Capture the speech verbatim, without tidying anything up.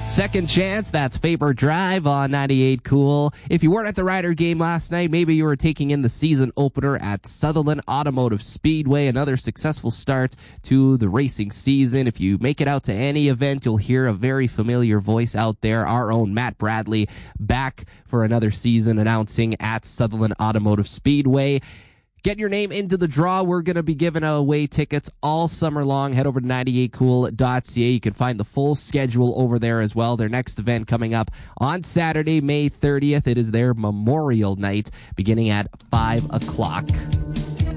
Second Chance, that's Faber Drive on ninety-eight Cool. If you weren't at the Ryder game last night, maybe you were taking in the season opener at Sutherland Automotive Speedway. Another successful start to the racing season. If you make it out to any event, you'll hear a very familiar voice out there. Our own Matt Bradley back for another season announcing at Sutherland Automotive Speedway. Get your name into the draw. We're going to be giving away tickets all summer long. Head over to ninety-eight cool dot c a. You can find the full schedule over there as well. Their next event coming up on Saturday, May thirtieth. It is their Memorial Night beginning at five o'clock.